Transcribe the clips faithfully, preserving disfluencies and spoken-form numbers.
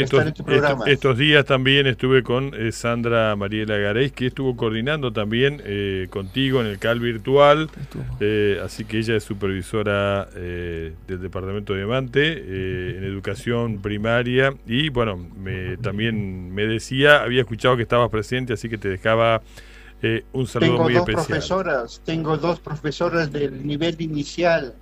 Estos, estos, estos días también estuve con eh, Sandra Mariela Gareis, que estuvo coordinando también eh, contigo en el C A L virtual, eh, así que ella es supervisora eh, del Departamento de Diamante eh, en educación primaria y bueno, me, también me decía, había escuchado que estabas presente, así que te dejaba eh, un saludo tengo muy dos especial. Profesoras, tengo dos profesoras del nivel inicial,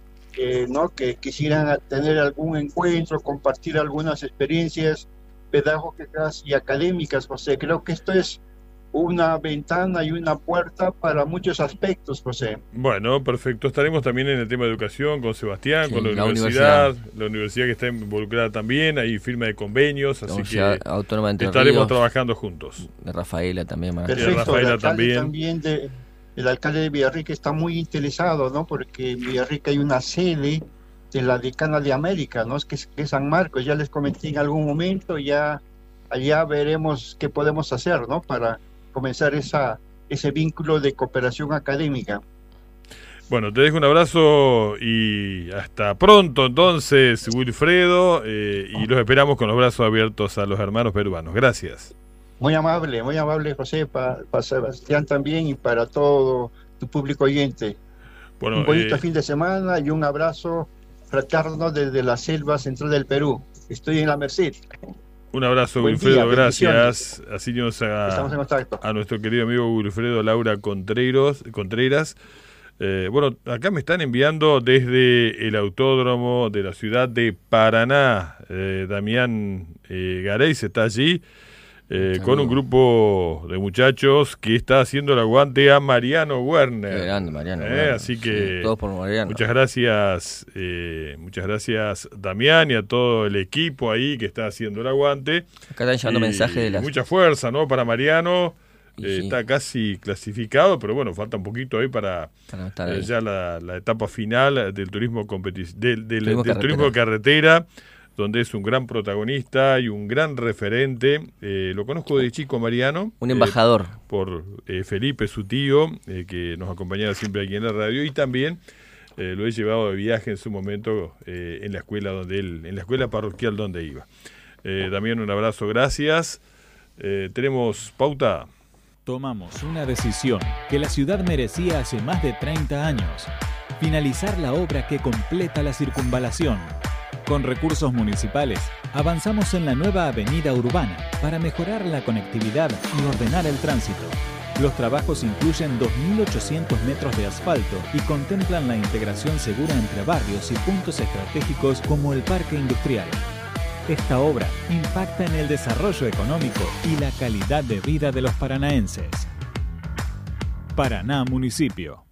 Eh, ¿no? que quisieran tener algún encuentro, compartir algunas experiencias pedagógicas y académicas. José, creo que esto es una ventana y una puerta para muchos aspectos, José. Bueno, perfecto. Estaremos también en el tema de educación con Sebastián, sí, con la, la universidad, universidad, la universidad que está involucrada también, hay firma de convenios, así que Autónoma de estaremos Ríos, trabajando juntos. De Rafaela también. Perfecto, de Rafaela el alcalde también. también de, el alcalde de Villarrica está muy interesado, ¿no? Porque en Villarrica hay una sede de la Decana de América, ¿no? Es que es, que es San Marcos, ya les comenté en algún momento, ya allá veremos qué podemos hacer, ¿no? Para comenzar esa ese vínculo de cooperación académica. Bueno, te dejo un abrazo y hasta pronto entonces, Wilfredo, eh, y los esperamos con los brazos abiertos a los hermanos peruanos. Gracias. Muy amable, muy amable, José, para pa Sebastián también y para todo tu público oyente. Bueno, un bonito eh, fin de semana y un abrazo fraterno desde la selva central del Perú. Estoy en la Merced. Un abrazo, Buen Wilfredo, día, gracias. Así nos a, a nuestro querido amigo Wilfredo Laura Contreras. Contreras. Eh, bueno, acá me están enviando desde el autódromo de la ciudad de Paraná. Eh, Damián eh, Gareis está allí. Eh, con un grupo de muchachos que está haciendo el aguante a Mariano Werner. Grande, Mariano, eh, Werner. Así que sí, todos por Mariano. Muchas gracias, eh, muchas gracias Damián y a todo el equipo ahí que está haciendo el aguante. Acá están llegando mensajes de las... Mucha fuerza, ¿no? Para Mariano. Eh, sí. Está casi clasificado, pero bueno, falta un poquito ahí para eh, ya la, la etapa final del turismo competi- del, del, turismo, del turismo de carretera, donde es un gran protagonista y un gran referente. Eh, lo conozco de chico, Mariano. Un embajador. Eh, por eh, Felipe, su tío, eh, que nos acompañaba siempre aquí en la radio, y también eh, lo he llevado de viaje en su momento eh, en la escuela donde él, en la escuela parroquial donde iba. Eh, también un abrazo, gracias. Eh, tenemos pauta. Tomamos una decisión que la ciudad merecía hace más de treinta años. Finalizar la obra que completa la circunvalación. Con recursos municipales, avanzamos en la nueva avenida urbana para mejorar la conectividad y ordenar el tránsito. Los trabajos incluyen dos mil ochocientos metros de asfalto y contemplan la integración segura entre barrios y puntos estratégicos como el parque industrial. Esta obra impacta en el desarrollo económico y la calidad de vida de los paranaenses. Paraná Municipio.